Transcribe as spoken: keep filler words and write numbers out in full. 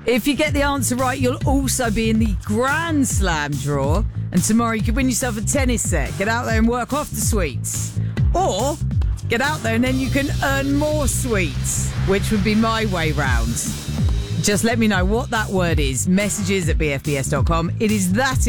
If you get the answer right, you'll also be in the Grand Slam draw. And tomorrow you could win yourself a tennis set. Get out there and work off the sweets. Or get out there and then you can earn more sweets, which would be my way round. Just let me know what that word is. Messages at b f b s dot com. It is that